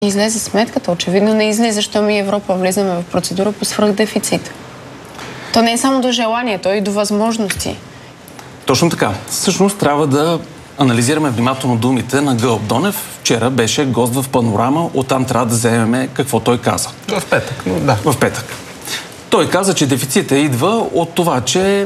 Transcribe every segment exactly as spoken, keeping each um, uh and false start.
излезе сметката. Очевидно не излезе, защото ми Европа влизаме в процедура по свръхдефицит. То не е само до желание, то е и до възможности. Точно така. Всъщност трябва да анализираме внимателно думите на Гълъб Донев. Вчера беше гост в Панорама, оттам трябва да вземем какво той каза. В петък, но да. В петък. Той каза, че дефицитът идва от това, че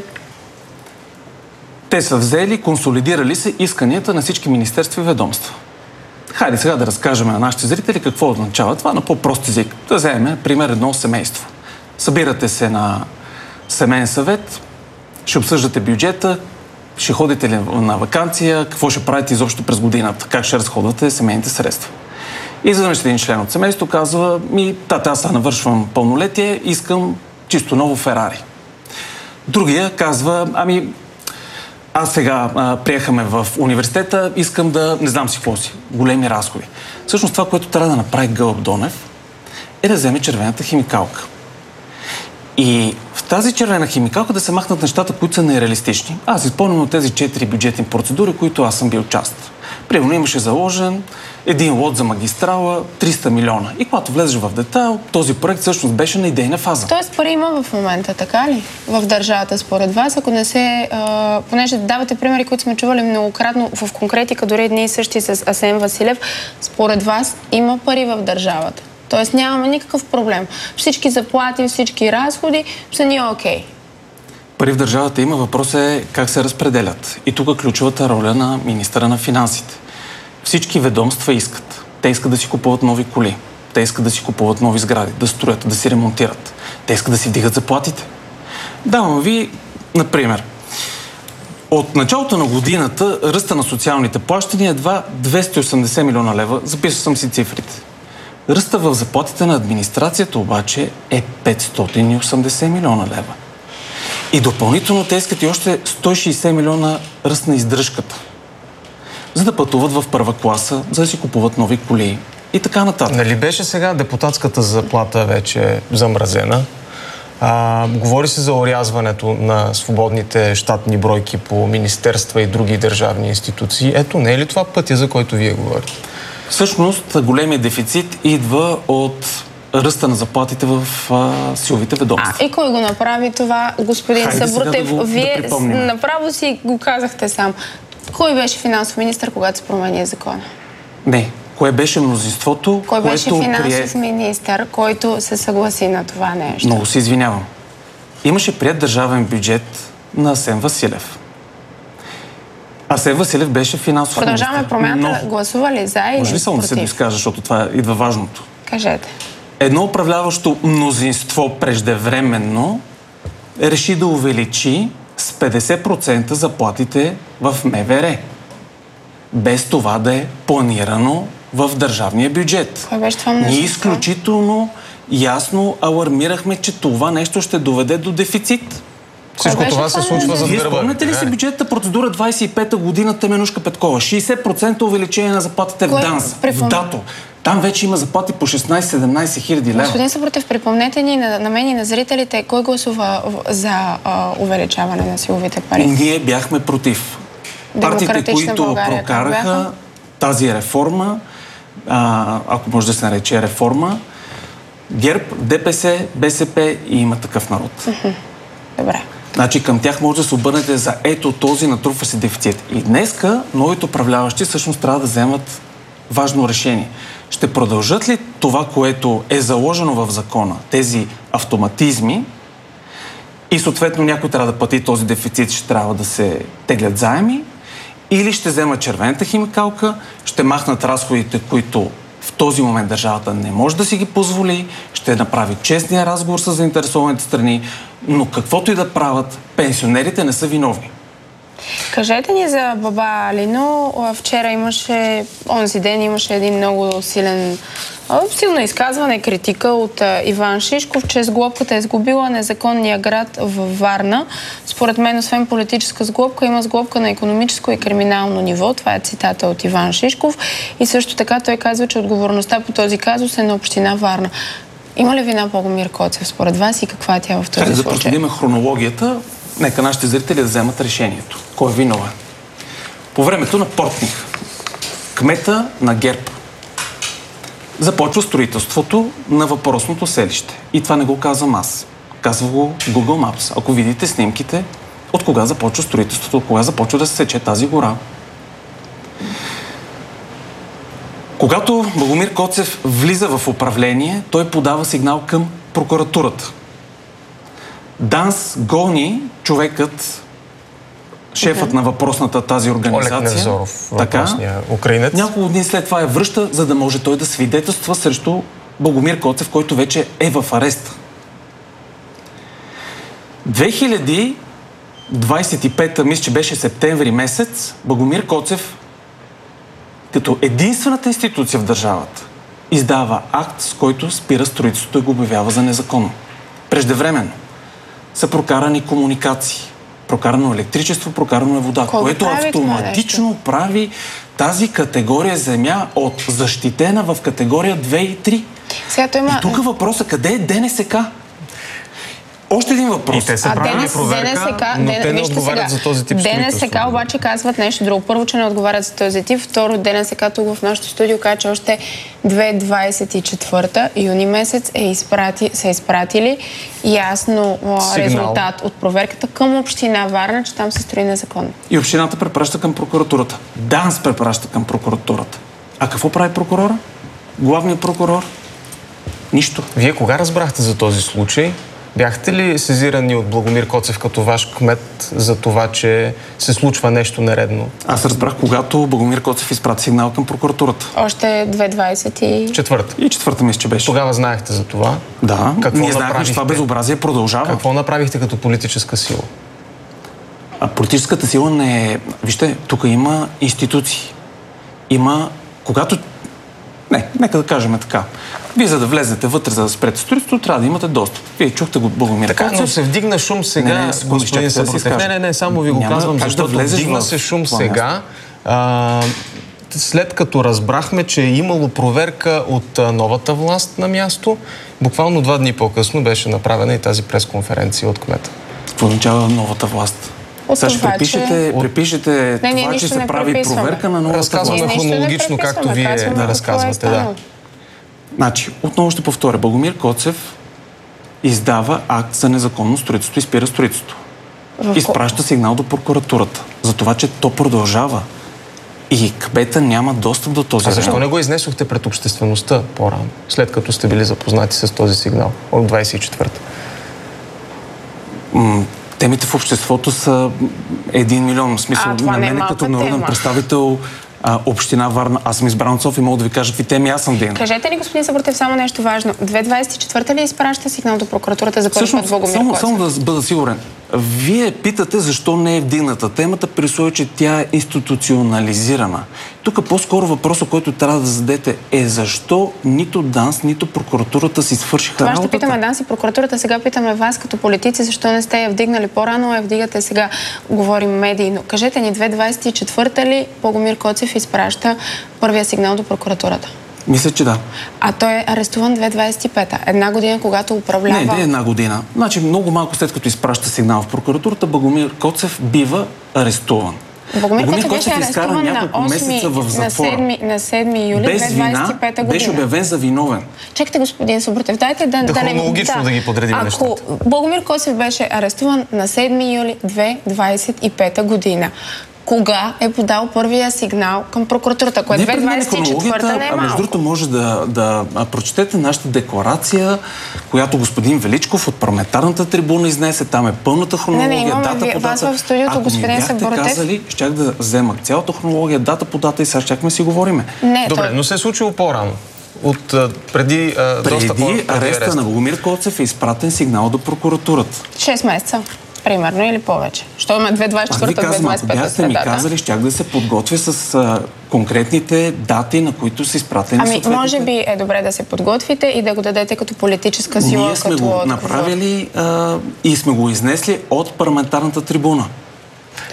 те са взели, консолидирали се исканията на всички министерства и ведомства. Хайде сега да разкажем на нашите зрители какво означава това на по-прост език. Да вземем пример едно семейство. Събирате се на семейен съвет, ще обсъждате бюджета, ще ходите ли на ваканция, какво ще правите изобщо през годината, как ще разходвате семейните средства. И изведнъж един член от семейството казва: ми, тата, аз навършвам пълнолетие, искам чисто ново Ферари. Другия казва: ами, аз сега а, приехаме в университета, искам да, не знам си какво си, големи разходи. Всъщност това, което трябва да направи Гълъб Донев, е да вземе червената химикалка. И в тази червена химикалка да се махнат нещата, които са нереалистични. Аз изпълням от тези четири бюджетни процедури, които аз съм бил част. Примерно имаше заложен един лот за магистрала, триста милиона. И когато влезеш в детайл, този проект всъщност беше на идейна фаза. Тоест пари има в момента, така ли? В държавата, според вас, ако не се... А, понеже давате примери, които сме чували многократно в конкретика, дори едни и същи с Асен Василев, според вас има пари в държавата. Тоест нямаме никакъв проблем. Всички заплати, всички разходи са ни окей. Пари в държавата има, въпрос е как се разпределят. И тук ключовата роля на министъра на финансите. Всички ведомства искат. Те искат да си купуват нови коли. Те искат да си купуват нови сгради, да строят, да си ремонтират. Те искат да си вдигат заплатите. Давам ви, например, от началото на годината ръста на социалните плащания е едва двеста и осемдесет милиона лева. Записал съм си цифрите. Ръста в заплатите на администрацията обаче е петстотин и осемдесет милиона лева. И допълнително те искат и още сто и шейсет милиона ръст на издръжката. За да пътуват в първа класа, за да си купуват нови коли и така нататък. Нали беше сега депутатската заплата вече замразена? А, говори се за орязването на свободните щатни бройки по министерства и други държавни институции. Ето, не е ли това пътя, за който вие говорите? Всъщност, големият дефицит идва от ръста на заплатите в а, силовите ведомства. А, и кой го направи това, господин Хайде Сабрутев? да го, Вие да направо си го казахте сам. Кой беше финансов министър, когато се промени закона? Не. Кое беше мнозинството, Кой което беше финансов прие... министър, който се съгласи на това нещо? Много се извинявам. Имаше приет държавен бюджет на Асен Василев. Асен Василев беше финансов министър. Продължаваме промяната. Но... гласува ли за или против? Може ли само да се доизкажа, защото това идва важното? Кажете. Едно управляващо мнозинство преждевременно реши да увеличи с петдесет процента заплатите в МВР. Без това да е планирано в държавния бюджет. Кой беше това мнозинство? Ние изключително ясно алармирахме, че това нещо ще доведе до дефицит. Всичко това се случва за Вие гърба. спомняте ли си бюджетната процедура двадесет и пета година, Теменушка Петкова? шейсет процента увеличение на заплатите в ДАНС, в ДАТО. Там вече има заплати по шестнадесет-седемнадесет хиляди лева. Господин Сабрутев, припомнете ни на, на мен и на зрителите, кой гласува за а, увеличаване на силовите пари? Ние бяхме против. Партиите, които България, прокараха тази реформа, а, ако може да се нарече реформа, ГЕРБ, ДПС, БСП и Има такъв народ. Добре. Значи към тях може да се обърнете за ето този натрупва се дефицит. И днеска новите управляващи всъщност трябва да вземат важно решение. Ще продължат ли това, което е заложено в закона, тези автоматизми, и съответно някой трябва да плати този дефицит, ще трябва да се теглят заеми, или ще вземат червената химикалка, ще махнат разходите, които в този момент държавата не може да си ги позволи, ще направи честния разговор с заинтересованите страни, но каквото и да правят, пенсионерите не са виновни. Кажете ни за баба Алино. Вчера имаше, онзи ден имаше един много силен, силно изказване, критика от Иван Шишков, че сглобката е сглобила незаконния град във Варна. Според мен, освен политическа сглобка, има сглобка на икономическо и криминално ниво. Това е цитата от Иван Шишков. И също така той казва, че отговорността по този казус е на община Варна. Има ли вина Богомир Коцев според вас и каква е тя в този случай? Да проследим хронологията. Нека нашите зрители да вземат решението. Кой е виновен? По времето на Портних, кмета на ГЕРБ започва строителството на въпросното селище. И това не го казвам аз. Казва го Google Maps. Ако видите снимките, от кога започва строителството, от кога започва да се сече тази гора. Когато Богомир Коцев влиза в управление, той подава сигнал към прокуратурата. ДАНС гони човекът, шефът на въпросната тази организация. Олег Невзоров, въпросния украинец. Няколко дни след това я връща, за да може той да свидетелства срещу Богомир Коцев, който вече е в ареста. две хиляди двадесет и пета, мисля, че беше септември месец, Богомир Коцев, като единствената институция в държавата, издава акт, с който спира строителството и го обявява за незаконно. Преждевременно са прокарани комуникации, прокарано електричество, прокарано е вода, Кой което прави автоматично прави тази категория земя от защитена в категория две и три. Сега той има... И тук въпросът, къде е ДНСК? Още един въпрос. И те са правили проверка, но те не отговарят за този тип строителство. ДНСК обаче казват нещо друго. Първо, че не отговарят за този тип. Второ, ДНСК тук в нашото студио каза, че още две хиляди двадесет и четвърта, юни месец, е изпрати, са изпратили ясно Сигнал. резултат от проверката към община Варна, че там се строи незаконно. И общината препраща към прокуратурата. ДАНС препраща към прокуратурата. А какво прави прокурора? Главният прокурор? Нищо. Вие кога разбрахте за този случай? Бяхте ли сезирани от Богомир Коцев като ваш кмет за това, че се случва нещо нередно? Аз разбрах, когато Богомир Коцев изпрати сигнал към прокуратурата. Още две хиляди двадесет и... Четвърта. И четвърта мисля, че беше. Тогава знаехте за това? Да. Какво Ние знаехме, че това безобразие продължава. Какво направихте като политическа сила? А политическата сила не е... Вижте, тук има институции. Има... Когато... Не, нека да кажем така. Вие за да влезете вътре, за да спрете строителството, трябва да имате достъп. Вие чухте го Богомир Така, Коцев. но се вдигна шум сега, не, не, господин Събротев. Не, не, не, само ви го Няма казвам, защото да вдигна се шум сега. А, след като разбрахме, че е имало проверка от а, новата власт на място, буквално два дни по-късно беше направена и тази пресконференция от кмета. Какво означава новата власт? Сега ще препишете, че... препишете не, това, че се прави проверка на новата Разказваме власт. хронологично, както вие да разказвате. Да. Значи, отново ще повторя. Богомир Коцев издава акт за незаконно строителство и спира строителството. Изпраща сигнал до прокуратурата за това, че то продължава. И кмета няма достъп до този. А защо не го изнесохте пред обществеността по-рано, след като сте били запознати с този сигнал от двадесет и четвърта? М- темите в обществото са един милион. В смисъл, а, на мен като народен представител а, община Варна, аз съм избран от София, мога да ви кажа какви теми аз съм дигнал. Кажете ли, господин Събротев, само нещо важно. две хиляди двадесет и четвърта ли изпраща сигнал до прокуратурата за първи път Богомир само, Коцев? само да бъда сигурен. Вие питате защо не е вдигната темата, при условие, че тя е институционализирана. Тук по-скоро въпросът, който трябва да зададете, е защо нито ДАНС, нито прокуратурата си свършиха Това работата. ще питаме ДАНС и прокуратурата. Сега питаме вас като политици, защо не сте я вдигнали по-рано, а я вдигате сега. Говорим медийно. Кажете ни, две хиляди двадесет и четвърта ли Богомир Коцев изпраща първия сигнал до прокуратурата? Мисля, че да. А той е арестуван две хиляди двадесет и пета. Една година, когато управлява... Не, не една година. Значи много малко след като изпраща сигнал в прокуратурата, Богомир Коцев бива арестуван. Богомир Коцев беше изкара арестуван на, няколко месеца в затвора. на седми юли без две хиляди двадесет и пета вина, година. беше обявен за виновен. Чакайте, господин Събротев, дайте да... Да, да хронологично да, да ги подредим Ако нещата. Богомир Коцев беше арестуван на седми юли две хиляди двадесет и пета година, кога е подал първия сигнал към прокуратурата, което две хиляди двадесет и четвърта не е малко. Между другото, може да, да прочетете нашата декларация, която господин Величков от парламентарната трибуна изнесе. Там е пълната хронология, не, не, дата ви, по дата. в студиото, Ако господин ми бяхте Събротев... казали, щях да взема цялата хронология, дата по дата и сега щяхме си говориме. Не, Добре, той... но се е случило по-рано. От а, преди, а, Преди доста по-преди ареста ареста на Богомир Коцев е изпратен сигнал до прокуратурата. шест месеца, примерно, или повече. Що има две хиляди двадесет и четвърта, две хиляди двадесет и пета бяхте ми средата. казали, щях да се подготвя с а, конкретните дати, на които са изпратени Ами, съответните... може би е добре да се подготвите и да го дадете като политическа сила. Ние сме като го отговор. направили а, и сме го изнесли от парламентарната трибуна.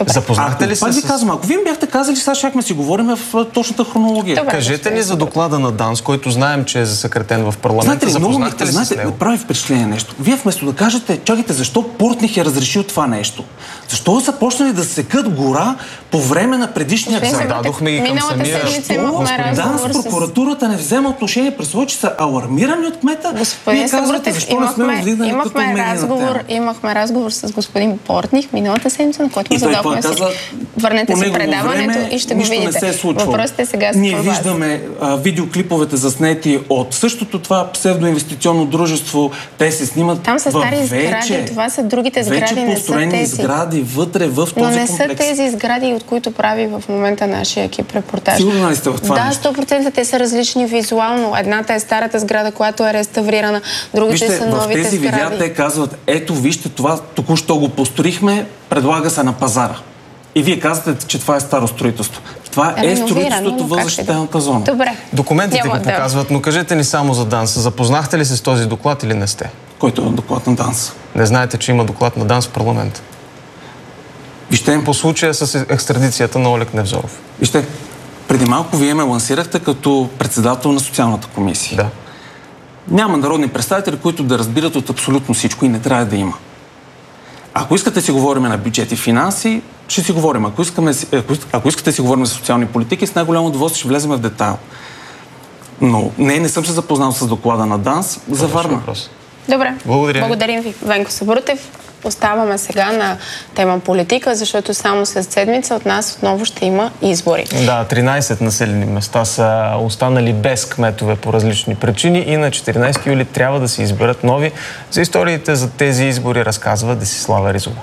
Запознахте ли се? Пак ви с... казвам, ако вие ми бяхте казали, сега щяхме си говорим в точната хронология. Добре, Кажете ни за доклада на ДАНС, който знаем, че е засекретен в парламента. Знаете ли, Запознахте ли се знаете, с него? прави впечатление нещо. Вие вместо да кажете, чакайте, защо Портних е разрешил това нещо? Защо са почнали да секат гора по време на предишния Господин акт? Зададохме ги към миналата самия... седмица имахме разговор ДАНС, с... прокуратурата не взема отношение, при случай, че са алармирани от кмета. Господин Сабрутев, имахме, имахме, разговор, имахме разговор с господин Портних миналата седмица, на който му зададохме всички. Върнете си предаването време, и ще го видите. Въпросът е сега с Ние това. виждаме а, видеоклиповете заснети от същото това псевдоинвестиционно дружество. Те се снимат там са стари вече, сгради, това са другите сгради, вече не са построени тези. сгради вътре в този Но не комплекс. са тези сгради, от които прави в момента нашия екип репортаж. Сигурно ли сте в това Да, нещо? сто процента те са различни визуално. Едната е старата сграда, която е реставрирана, другите вижте, са новите в тези сгради. видеа те казват, ето вижте това, току-що го построихме, предлага се на пазара. И вие казвате, че това е старо строителство. Това е строителството в защитената зона. Добре. Документите Няма, го да. показват, но кажете ни само за ДАНС. Запознахте ли се с този доклад или не сте? Който е доклад на ДАНС? Не знаете, че има доклад на ДАНС в парламента. Вижте, По случая с екстрадицията на Олег Невзоров. Вижте, преди малко вие ме лансирахте като председател на социалната комисия. Да. Няма народни представители, които да разбират от абсолютно всичко и не трябва да има. Ако искате да си говорим на бюджет и финанси, ще си говорим. Ако, искаме, ако, ако искате да си говорим за социални политики, с най-голямо удоволствие ще влезем в детайл. Но не, не съм се запознал с доклада на ДАНС за Варна. Въпрос. Добре. Благодаря. Благодарим ви, Венко Сабрутев. Оставаме сега на тема политика, защото само след седмица от нас отново ще има избори. Да, тринайсет населени места са останали без кметове по различни причини и на четиринайсети юли трябва да се изберат нови. За историите за тези избори разказва Десислава Ризова.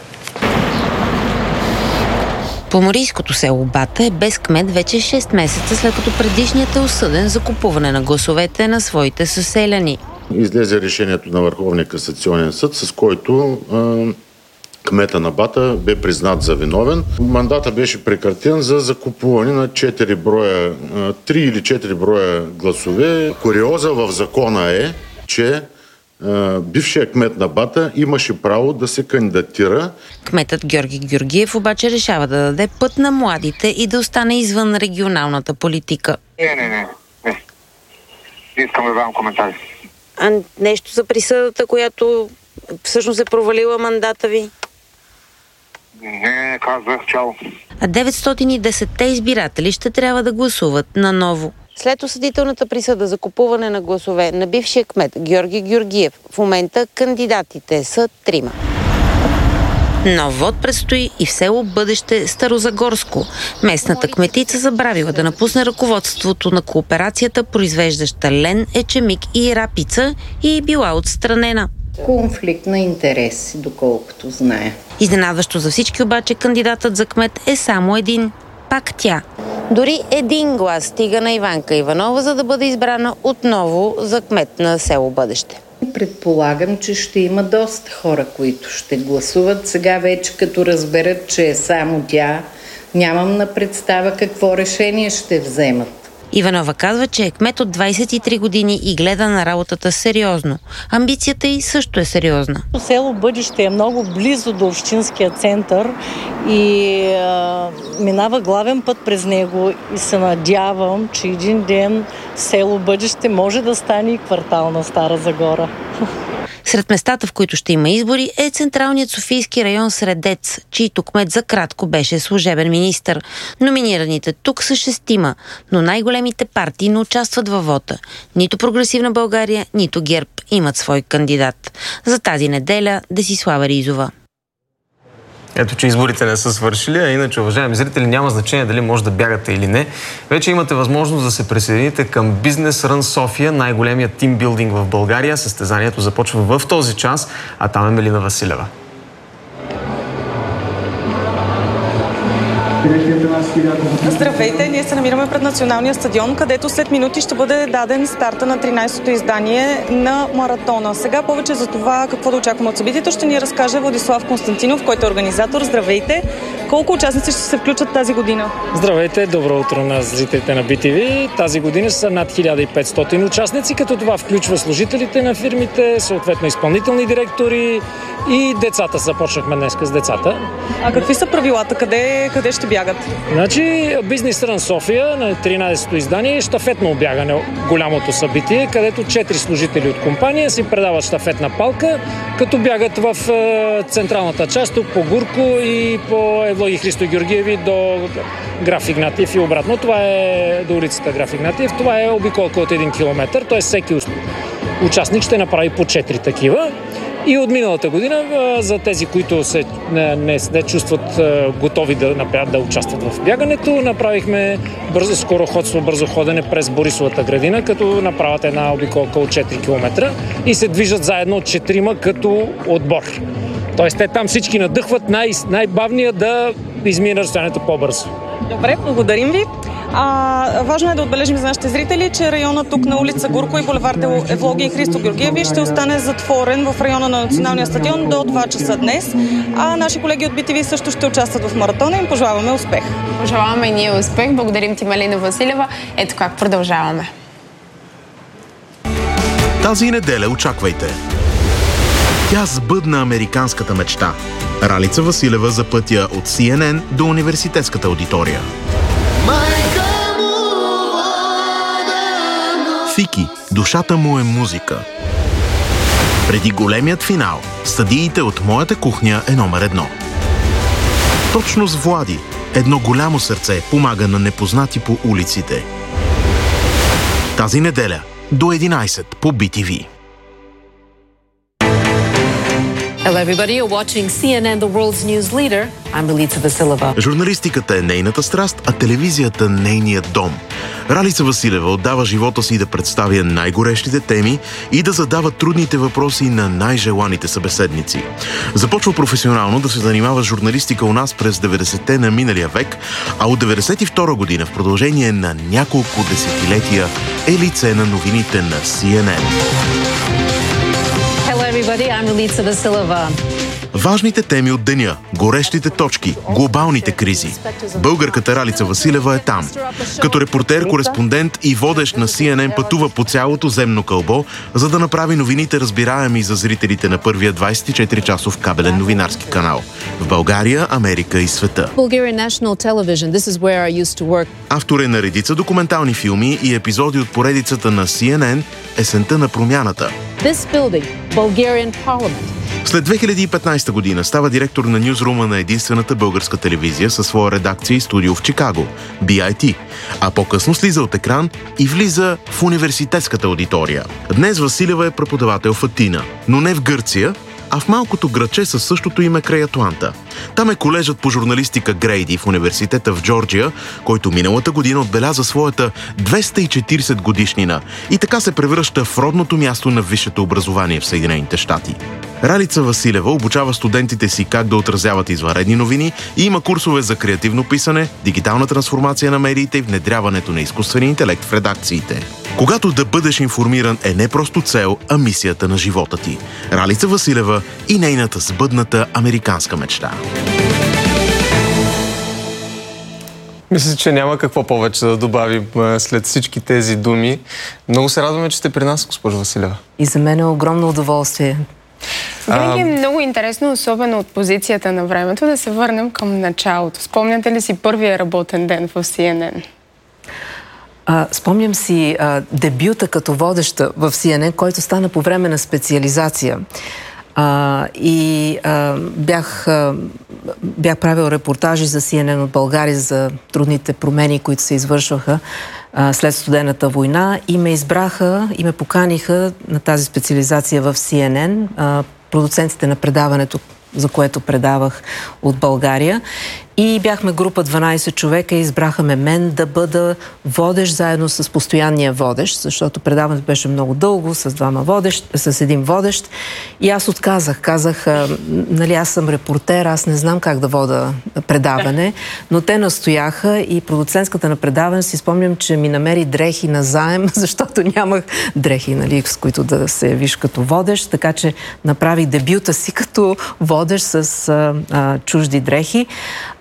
Поморийското село Бата е без кмет вече шест месеца, след като предишният е осъден за купуване на гласовете на своите съселяни. Излезе решението на Върховния касационен съд, с който а, кмета на Бата бе признат за виновен. Мандата беше прекратен за закупуване на четири броя, три или четири броя гласове. Куриоза в закона е, че а, бившият кмет на Бата имаше право да се кандидатира. Кметът Георги Георгиев обаче решава да даде път на младите и да остане извън регионалната политика. Не, не, не. не. Искам да дам коментари. А нещо за присъдата, която всъщност е провалила мандата ви? Не, казах, чао. А деветстотин и десетте избиратели ще трябва да гласуват наново. След осъдителната присъда за купуване на гласове на бившия кмет Георги Георгиев, в момента кандидатите са трима. Нов вод предстои и в село Бъдеще Старозагорско. Местната кметица забравила да напусне ръководството на кооперацията, произвеждаща лен, ечемик и рапица, и била отстранена. Конфликт на интереси, доколкото знае. Изненадващо за всички обаче кандидатът за кмет е само един. Пак тя. Дори един глас стига на Иванка Иванова, за да бъде избрана отново за кмет на село Бъдеще. Предполагам, че ще има доста хора, които ще гласуват. Сега вече като разберат, че е само тя, нямам на представа какво решение ще вземат. Иванова казва, че е кмет от двайсет и три години и гледа на работата сериозно. Амбицията й също е сериозна. Село Бъдеще е много близо до общинския център и а, минава главен път през него и се надявам, че един ден село Бъдеще може да стане и квартал на Стара Загора. Сред местата, в които ще има избори, е централният софийски район Средец, чийто кмет за кратко беше служебен министър. Номинираните тук са шестима, но най-големите партии не участват във вота. Нито Прогресивна България, нито ГЕРБ имат свой кандидат. За тази неделя Десислава Ризова. Ето, че изборите не са свършили, а иначе, уважаеми зрители, няма значение дали може да бягате или не. Вече имате възможност да се присъедините към Бизнес Run София, най-големият тимбилдинг в България. Състезанието започва в този час, а там е Мелина Василева. Здравейте! Ние се намираме пред Националния стадион, където след минути ще бъде даден старта на тринайсетото издание на маратона. Сега повече за това какво да очакваме от събитието ще ни разкаже Владислав Константинов, който е организатор. Здравейте! Колко участници ще се включат тази година? Здравейте, добро утро на зрителите на би ти ви. Тази година са над хиляда и петстотин участници, като това включва служителите на фирмите, съответно изпълнителни директори и децата. Започнахме днес с децата. А какви са правилата? Къде, къде ще бягат? Значи, Бизнес Рън София на тринадесето издание е щафетно обягане, голямото събитие, където четири служители от компания си предават щафетна палка, като бягат в е, централната част, тук по Гурко и по Евлоги Христо Георгиеви до Граф Игнатиев и обратно. Това е до улицата Граф Игнатиев. Това е обиколка от един километър, т.е. всеки участник ще направи по четири такива. И от миналата година, за тези, които се не, не, не чувстват готови да, да участват в бягането, направихме бързо скороходство, бързо ходене през Борисовата градина, като направят една обиколка от четири километра и се движат заедно от четирима като отбор. Тоест те там всички надъхват най- най-бавния да измине разстоянието по-бързо. Добре, благодарим ви. А, важно е да отбележим за нашите зрители, че района тук на улица Гурко и булевард Евлоги и Христо Георгиеви ще остане затворен в района на Националния стадион до два часа днес. А наши колеги от би ти ви също ще участват в маратона. Им пожелаваме успех. Пожелаваме и ние успех. Благодарим ти, Малина Василева. Ето как продължаваме. Тази неделя очаквайте. Тя сбъдна американската мечта. Ралица Василева за пътя от Си Ен Ен до университетската аудитория. Фики, душата му е музика. Преди големият финал, съдиите от Моята кухня е номер едно. Точно с Влади, едно голямо сърце помага на непознати по улиците. Тази неделя до единайсет по би ти ви. Hello everybody, you're watching Си Ен Ен, the world's news leader. I'm Ralica Vasileva. Журналистиката е нейната страст, а телевизията нейният дом. Ралица Василева отдава живота си да представя най-горещите теми и да задава трудните въпроси на най-желаните събеседници. Започва професионално да се занимава с журналистика у нас през деветдесетте на миналия век, а от деветдесет и втора година в продължение на няколко десетилетия е лице на новините на Си Ен Ен. Hello everybody, I'm Ralica Vasileva. Важните теми от деня, горещите точки, глобалните кризи. Българката Ралица Василева е там. Като репортер, кореспондент и водещ на Си Ен Ен пътува по цялото земно кълбо, за да направи новините разбираеми за зрителите на първия двайсет и четири часов кабелен новинарски канал. В България, Америка и света. Автор е на редица документални филми и епизоди от поредицата на Си Ен Ен "Есента на промяната". След две хиляди и петнайсета година става директор на нюзрума на единствената българска телевизия със своя редакция и студио в Чикаго, Би Ай Ти, а по-късно слиза от екран и влиза в университетската аудитория. Днес Василева е преподавател в Атина, но не в Гърция, а в малкото градче със същото име край Атланта. Там е колежът по журналистика Грейди в университета в Джорджия, който миналата година отбеляза своята двеста и четирийсет годишнина и така се превръща в родното място на висшето образование в Съединените щати. Ралица Василева обучава студентите си как да отразяват извънредни новини и има курсове за креативно писане, дигитална трансформация на медиите и внедряването на изкуствения интелект в редакциите. Когато да бъдеш информиран е не просто цел, а мисията на живота ти. Ралица Василева и нейната сбъдната американска мечта. Мисля, че няма какво повече да добавим след всички тези думи. Много се радваме, че сте при нас, госпожо Василева. И за мен е огромно удоволствие. Винаги е много интересно, особено от позицията на времето, да се върнем към началото. Спомняте ли си първия работен ден в Си Ен Ен? А, спомням си а, дебюта като водеща в Си Ен Ен, който стана по време на специализация. А, и а, бях, а, бях правил репортажи за Си Ен Ен от България за трудните промени, които се извършваха а, след студената война и ме избраха и ме поканиха на тази специализация в Си Ен Ен, а, продуцентите на предаването, за което предавах от България. И бяхме група дванайсет човека и избраха ме мен да бъда водещ заедно с постоянния водещ, защото предаването беше много дълго, с двама водещ, с един водещ. И аз отказах. Казах, нали, аз съм репортер, аз не знам как да вода предаване, но те настояха и продуцентската на предаване си спомням, че ми намери дрехи на заем, защото нямах дрехи, нали, с които да се явиш като водещ, така че направих дебюта си като водещ с а, а, чужди дрехи.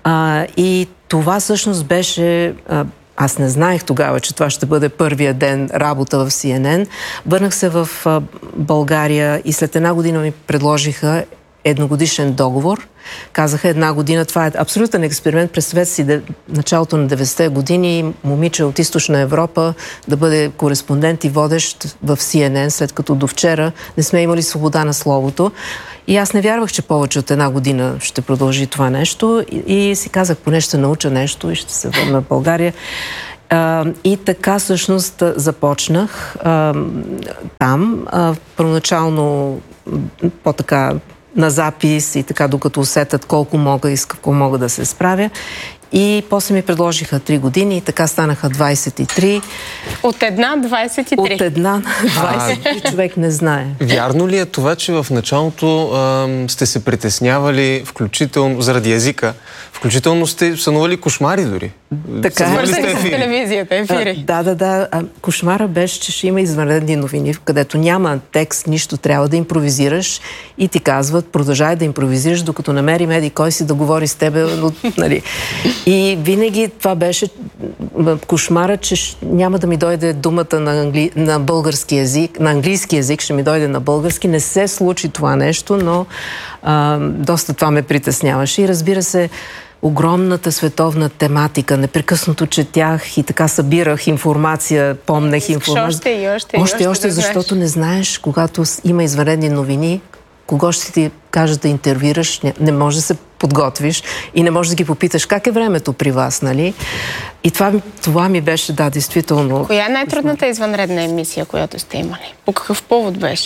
А, и това всъщност беше... А, аз не знаех тогава, че това ще бъде първия ден работа в Си Ен Ен. Върнах се в а, България и след една година ми предложиха едногодишен договор. Казаха една година, това е абсолютен експеримент. Представете си де, началото на деветдесетте години, момиче от Източна Европа да бъде кореспондент и водещ в Си Ен Ен, след като до вчера не сме имали свобода на словото. И аз не вярвах, че повече от една година ще продължи това нещо и, и си казах, поне ще науча нещо и ще се върна в България. А, и така всъщност започнах а, там. А, първоначално по-така на запис и така, докато усетят колко мога и с какво мога да се справя. И после ми предложиха три години и така станаха двайсет и три. От една двайсет и три. От една двайсет и три човек не знае. Вярно ли е това, че в началото а, сте се притеснявали, включително заради езика, включително сте сънували кошмари дори? Така е. Свързани с телевизията, ефири. А, да, да, да. А, кошмара беше, че ще има извънредни новини, където няма текст, нищо, трябва да импровизираш и ти казват, продължай да импровизираш, докато намери меди кой си да говори с тебе. Но, нали. И винаги това беше кошмара, че няма да ми дойде думата на, англи... на български език, на английски език, ще ми дойде на български. Не се случи това нещо, но а, доста това ме притесняваше. И разбира се, огромната световна тематика, непрекъснато четях и така събирах информация, помнех информация. Още и още, още, и още, да защото знаеш. Не знаеш, когато има извънредни новини, кого ще ти кажа да интервюираш, не, не можеш да се подготвиш и не можеш да ги попиташ как е времето при вас, нали? И това, това ми беше, да, действително... Коя е най-трудната извънредна емисия, която сте имали? По какъв повод беше?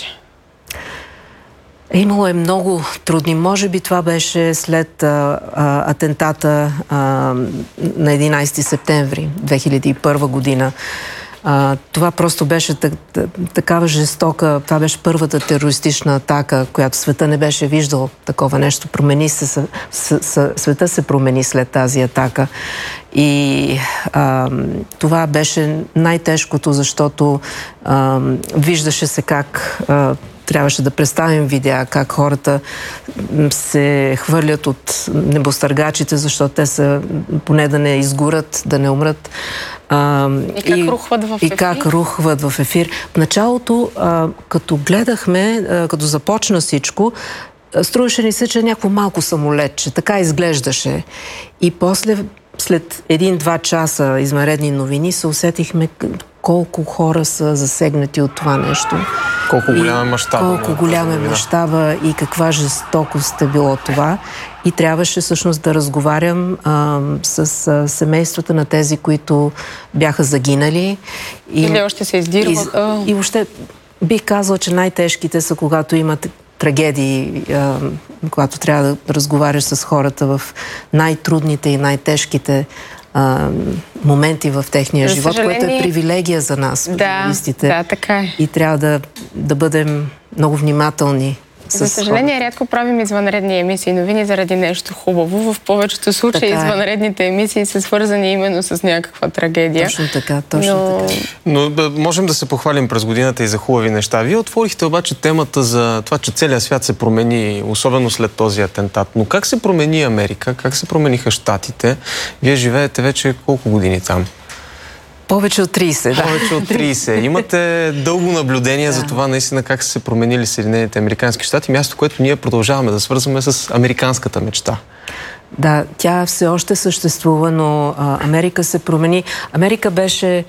Имало е много трудни. Може би това беше след а, а, атентата а, на единайсети септември две хиляди и първа година. А, това просто беше такава жестока, това беше първата терористична атака, която света не беше виждал такова нещо. Промени се, с, с, с, света се промени след тази атака. И а, това беше най-тежкото, защото а, виждаше се как а, трябваше да представим видеа, как хората се хвърлят от небостъргачите, защото те са, поне да не изгорят, да не умрат. А, и как и, рухват в ефир? И как рухват в ефир. В началото, а, като гледахме, а, като започна всичко, струваше ни се, че е някакво малко самолетче. Така изглеждаше. И после, след един-два часа извънредни новини, се усетихме колко хора са засегнати от това нещо. Колко голям е мащаба. Колко голям е мащаба и каква жестокост е било това. И трябваше всъщност да разговарям а, с а, семействата на тези, които бяха загинали. И, Или още се издирваха. И, и въобще бих казала, че най-тежките са, когато имат трагедии, а, когато трябва да разговаряш с хората в най-трудните и най-тежките а, моменти в техния за живот, съжаление... което е привилегия за нас, журналистите. Да, да, така е. И трябва да, да бъдем много внимателни. За съжаление, хората. Рядко правим извънредни емисии, новини заради нещо хубаво. В повечето случаи така извънредните емисии са свързани именно с някаква трагедия. Точно така, точно Но... така. Но да, можем да се похвалим през годината и за хубави неща. Вие отворихте обаче темата за това, че целият свят се промени, особено след този атентат. Но как се промени Америка? Как се промениха щатите? Вие живеете вече колко години там? Повече от трийсет, да. Повече от трийсет. Имате дълго наблюдение да. за това наистина как са се променили Съединените американски щати, място, което ние продължаваме да свързваме с американската мечта. Да, тя все още съществува, но а, Америка се промени. Америка беше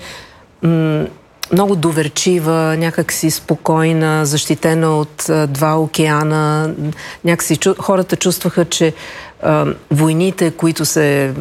м- много доверчива, някакси спокойна, защитена от а, два океана. Някакси чу, хората чувстваха, че а, войните, които се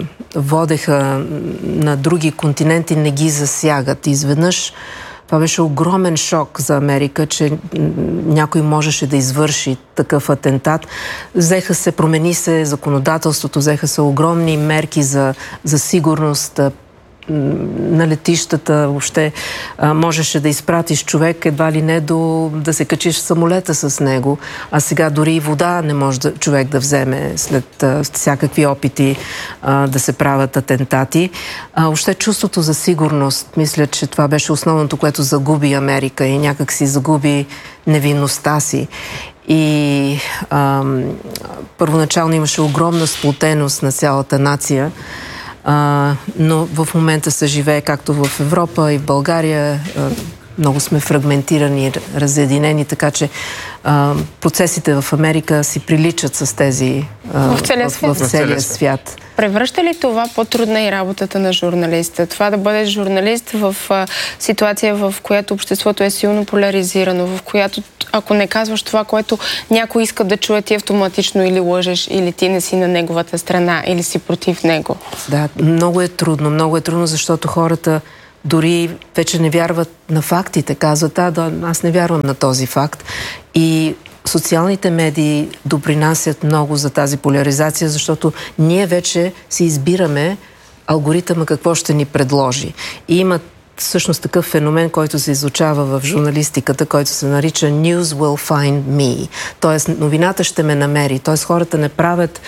водеха на други континенти, не ги засягат. Изведнъж това беше огромен шок за Америка, че някой можеше да извърши такъв атентат. Взеха се, промени се законодателството, взеха се огромни мерки за, за сигурност, на летищата, въобще а, можеше да изпратиш човек едва ли не до да се качиш в самолета с него, а сега дори и вода не може да, човек да вземе след а, всякакви опити а, да се правят атентати. А, въобще чувството за сигурност, мисля, че това беше основното, което загуби Америка и някак си загуби невинността си. И а, първоначално имаше огромна сплотеност на цялата нация, а, но в момента се живее както в Европа и в България. А, много сме фрагментирани, разединени, така че а, процесите в Америка си приличат с тези а, в целия свят. В, в целия свят. Превръща ли това по-трудна и работата на журналиста? Това да бъдеш журналист в а, ситуация, в която обществото е силно поляризирано, в която ако не казваш това, което някой иска да чуе, ти автоматично или лъжеш, или ти не си на неговата страна, или си против него. Да, много е трудно, много е трудно, защото хората дори вече не вярват на фактите. Казват, а, да, аз не вярвам на този факт. И социалните медии допринасят много за тази поляризация, защото ние вече си избираме алгоритъма какво ще ни предложи. И има всъщност такъв феномен, който се изучава в журналистиката, който се нарича News will find me. Тоест, новината ще ме намери. Тоест, хората не правят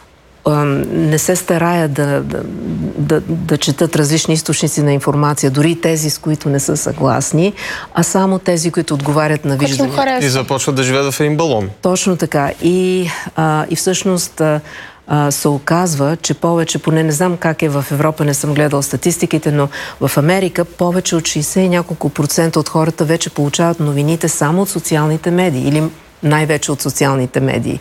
не се стараят да, да, да, да четат различни източници на информация, дори тези, с които не са съгласни, а само тези, които отговарят на виждания. И започват да живеят в един балон. Точно така. И, а, и всъщност а, а, се оказва, че повече, поне не знам как е в Европа, не съм гледал статистиките, но в Америка повече от шейсет и няколко процента от хората вече получават новините само от социалните медии или най-вече от социалните медии.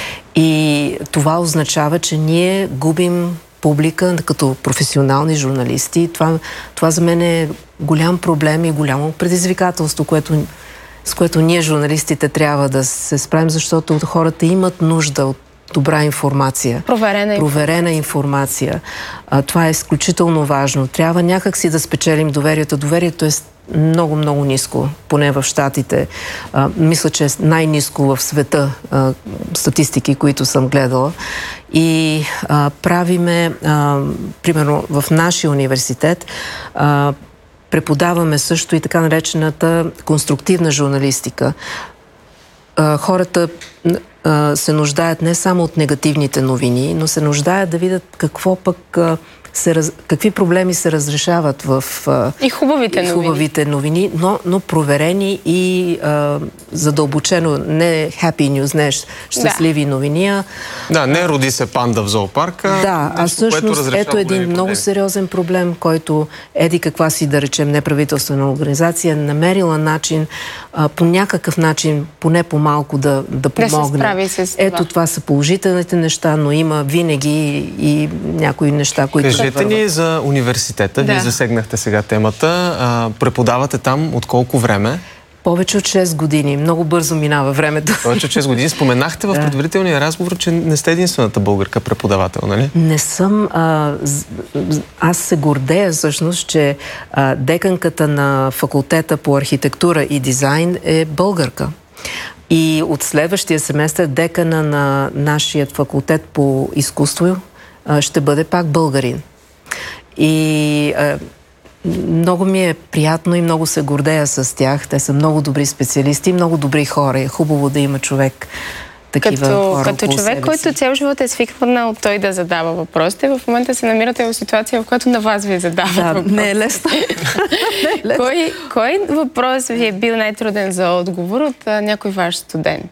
И това означава, че ние губим публика като професионални журналисти. Това, това за мен е голям проблем и голямо предизвикателство, което, с което ние, журналистите, трябва да се справим, защото хората имат нужда от добра информация. Проверена, Проверена информация. А, това е изключително важно. Трябва някак си да спечелим доверието. Доверието е много, много ниско, поне в Щатите. А, мисля, че е най-ниско в света а, статистики, които съм гледала. И а, правиме, а, примерно в нашия университет, а, преподаваме също и така наречената конструктивна журналистика. А, хората а, се нуждаят не само от негативните новини, но се нуждаят да видят какво пък а, Се раз... какви проблеми се разрешават в и хубавите и хубавите новини, новини но, но проверени и а, задълбочено, не happy news, не щастливи да. новини. А... Да, не роди се панда в зоопарка. Да, а всъщност ето един много сериозен проблем, който еди каква си, да речем, неправителствена организация намерила начин, а, по някакъв начин, поне по-малко да, да помогне. Да се справи с това. Ето това са положителните неща, но има винаги и някои неща, които Кажете ни за университета. Да. Вие засегнахте сега темата. А, преподавате там от колко време? Повече от шест години. Много бързо минава времето. Повече от шест години. Споменахте в предварителния разговор, че не сте единствената българка преподавател, нали? Не съм. А, аз се гордея всъщност, че а, деканката на факултета по архитектура и дизайн е българка. И от следващия семестър декана на нашия факултет по изкуство а, ще бъде пак българин. И а, много ми е приятно и много се гордея с тях. Те са много добри специалисти, много добри хора. Е хубаво да има човек такива като, хора като човек, който цял живот е свикнал той да задава въпросите, в момента се намирате в ситуация, в която на вас ви задава да, въпрос. Не е лесно. не е лесно. Кой, кой въпрос ви е бил най-труден за отговор от а, някой ваш студент?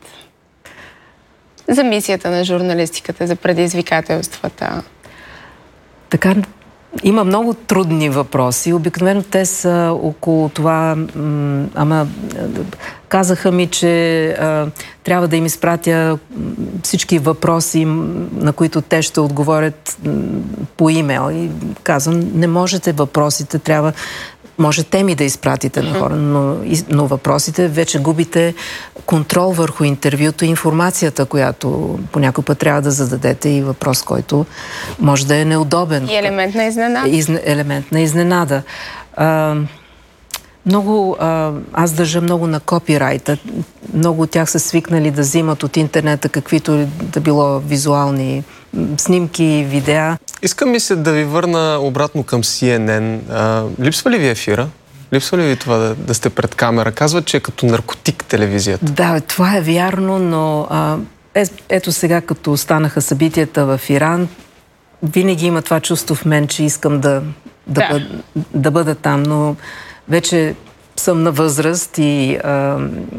За мисията на журналистиката, за предизвикателствата. Така, има много трудни въпроси. Обикновено те са около това, ама казаха ми, че а, трябва да им изпратя всички въпроси, на които те ще отговорят по имейл. И казвам, не можете въпросите, трябва можете ми да изпратите на хора, но, но въпросите вече губите контрол върху интервюто и информацията, която по някой път трябва да зададете и въпрос, който може да е неудобен. И елемент на изненада. Из, елемент на изненада. А, много, а, аз държа много на копирайта. Много от тях са свикнали да взимат от интернета каквито да било визуални снимки, видеа. Искам ми се да ви върна обратно към Си Ен Ен. А, липсва ли ви ефира? Липсва ли ви това да, да сте пред камера? Казват, че е като наркотик телевизията. Да, това е вярно, но а, е, ето сега, като станаха събитията в Иран, винаги има това чувство в мен, че искам да, да, да. Бъд, да бъда там, но вече съм на възраст и а, а,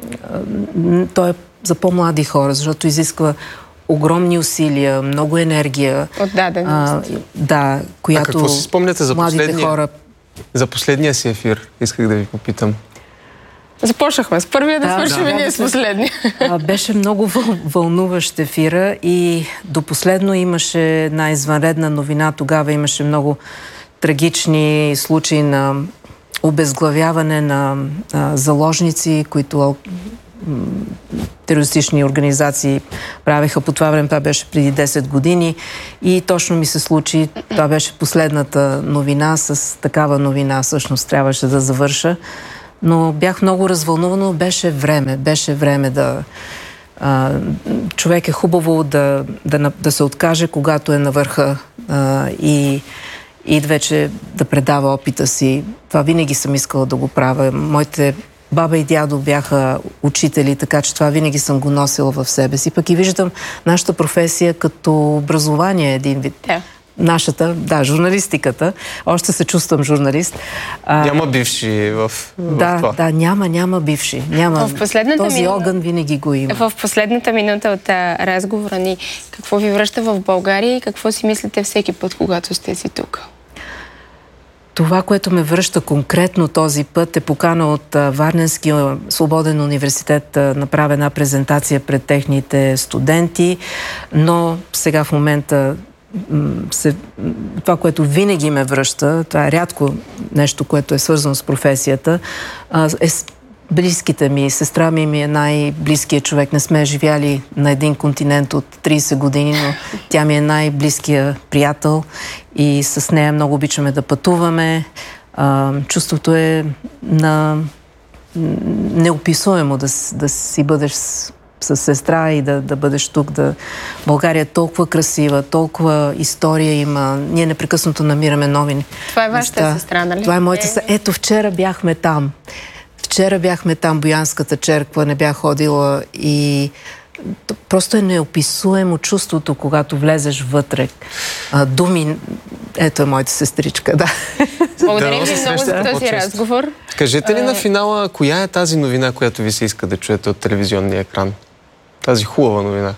той е за по-млади хора, защото изисква огромни усилия, много енергия. Отдаденост. Да, която а какво си спомняте за последния, хора... за последния си ефир? Исках да ви попитам. Започнахме с първия, да, да свършим и ние с последния. Беше много вълнуващ ефира и до последно имаше една извънредна новина. Тогава имаше много трагични случаи на обезглавяване на а, заложници, които терористични организации правеха по това време. Това беше преди десет години и точно ми се случи. Това беше последната новина. С такава новина всъщност трябваше да завърша. Но бях много развълнувана. Беше време. Беше време да... А, човек е хубаво да, да, да се откаже, когато е на върха а, и и вече да предава опита си. Това винаги съм искала да го правя. Моите баба и дядо бяха учители, така че това винаги съм го носила в себе си. Пък и виждам нашата професия като образование един вид. Yeah. Нашата, да, журналистиката. Още се чувствам журналист. А, няма бивши в, в да, това. Да, няма, няма бивши. Няма. В последната Този минута, огън винаги го има. В последната минута от а, разговора ни, какво ви връща в България и какво си мислите всеки път, когато сте си тук? Това, което ме връща конкретно този път, е покана от Варненския свободен университет да направя една презентация пред техните студенти, но сега в момента се, това, което винаги ме връща, това е рядко нещо, което е свързано с професията, е близките ми. Сестра ми ми е най-близкият човек. Не сме живяли на един континент от трийсет години, но тя ми е най-близкият приятел и с нея много обичаме да пътуваме. А, чувството е на неописуемо да, да си бъдеш с, с сестра и да, да бъдеш тук. Да... България е толкова красива, толкова история има. Ние непрекъснато намираме новини. Това е вашата места. Сестра, нали? Това е моята сестра. Ето, вчера бяхме там. Вчера бяхме там, Боянската черква, не бях ходила и просто е неописуемо чувството, когато влезеш вътре. А, думи, ето е моята сестричка, да. Благодарим ви много за този разговор. Кажете ли на финала, коя е тази новина, която ви се иска да чуете от телевизионния екран? Тази хубава новина.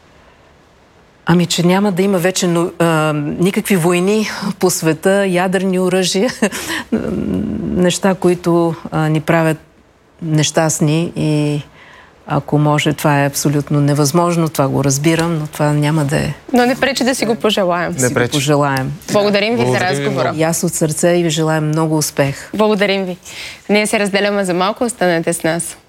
Ами, че няма да има вече но, а, никакви войни по света, ядрени оръжия, неща, които а, ни правят нещастни и ако може, това е абсолютно невъзможно, това го разбирам, но това няма да е. Но не пречи да си го пожелаем. Не пречи. Го пожелаем. Благодарим ви Благодарим за разговора. И аз от сърце и ви желаем много успех. Благодарим ви. Ние се разделяме за малко, останете с нас.